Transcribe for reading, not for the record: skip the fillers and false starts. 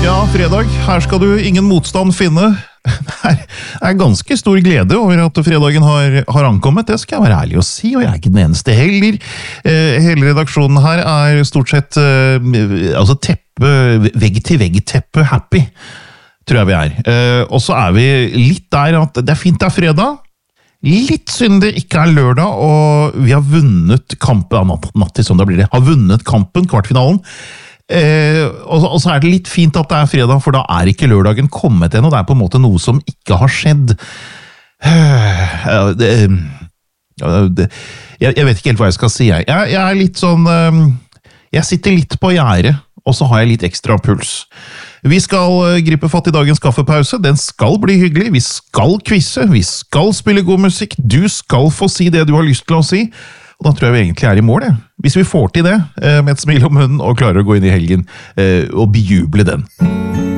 Ja, fredag. Her skal du ingen motstand finne. Det er ganske stor glede over at fredagen har ankommet. Det skal jeg være ærlig å si, og jeg er ikke den eneste heller. Hele redaksjonen her er stort sett vegg-til-vegg-teppe happy, tror jeg vi er. Og så er vi litt der at det er fint det er fredag. Litt synd det ikke er lørdag, og vi har vunnet kampen, natt til søndag blir det, har vunnet kampen, kvartfinalen. Og så er det litt fint at det er fredag, for da er ikke lørdagen kommet ennå, det er på en måte noe som ikke har skjedd. Jeg vet ikke helt hva jeg skal si. Jeg er litt sånn, jeg sitter litt på gjerdet, og så har jeg litt ekstra puls. Vi skal gripe fatt i dagens kaffepause, den skal bli hyggelig, vi skal quizze, vi skal spille god musikk, du skal få si det du har lyst til å si, og da tror jeg vi egentlig er i mål, jeg. Hvis vi får til det, med et smil om munnen og klarer å gå inn i helgen og bejuble den.